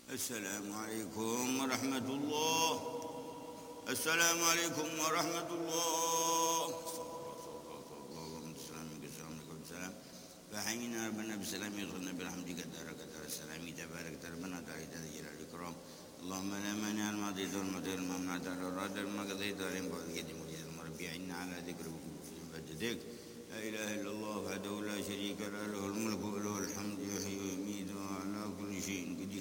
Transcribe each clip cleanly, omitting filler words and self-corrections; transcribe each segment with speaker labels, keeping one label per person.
Speaker 1: السلام عليكم ورحمة الله. السلام عليكم ورحمة الله. اللهم السلام فحينا ربنا بالسلام يغفرنا برحمتك دارك دار السلام تبارك ربنا تعالى جل الإكرام. اللهم لا مانع لما أعطيت والمعطي لما منعت والراد لما قضيت عليهم بعد يد مجيد المربي عنا على ذكرك وفجدك. لا إله إلا الله وحده لا شريك له الملك وله الحمد يحيي ويميت وعلى كل شيء قدير.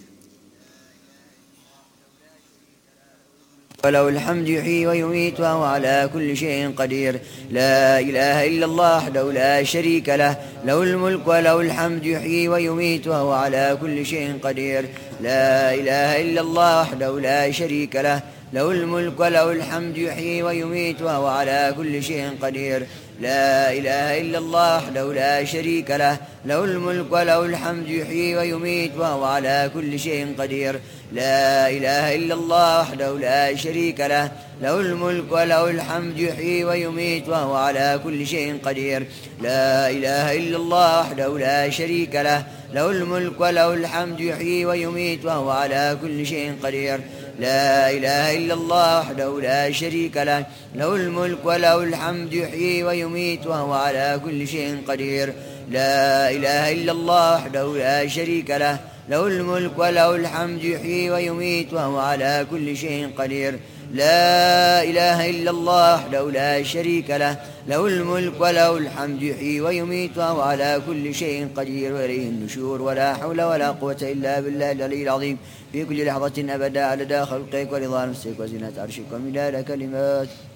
Speaker 2: وله الحمد يحيي ويميت وهو على كل شيء قدير. لا إله إلا الله وحده لا شريك له، له الملك وله الحمد يحيي ويميت وهو على كل شيء قدير. لا إله إلا الله وحده لا شريك له، له الملك وله الحمد يحيي ويميت وهو على كل شيء قدير. لا إله إلا الله وحده لا شريك له، له الملك وله الحمد يحيي ويميت وهو على كل شيء قدير. لا إله إلا الله وحده لا شريك له، له الملك وله الحمد يحيي ويميت وهو على كل شيء قدير. لا إله إلا الله وحده لا شريك له، له الملك وله الحمد يحيي ويميت وهو على كل شيء قدير. لا إله إلا الله وحده لا شريك له، له الملك وله الحمد يحيي ويميت وهو على كل شيء قدير. لا إله إلا الله وحده لا شريك له، له الملك وله الحمد يحيي ويميت وهو على كل شيء قدير. لا إله إلا الله وحده لا شريك له، له الملك وله الحمد يحيي ويميت وهو على كل شيء قدير وإليه النشور. ولا حول ولا قوة إلا بالله العلي العظيم في كل لحظة أبدا عدد خلقك ورضا نفسك وزنة عرشك ومداد كلمات